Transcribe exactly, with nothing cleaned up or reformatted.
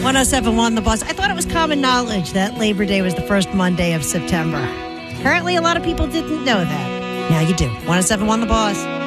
one oh seven point one The Boss. I thought it was common knowledge that Labor Day was the first Monday of September. Apparently, a lot of people didn't know that. Now you do. one oh seven point one The Boss.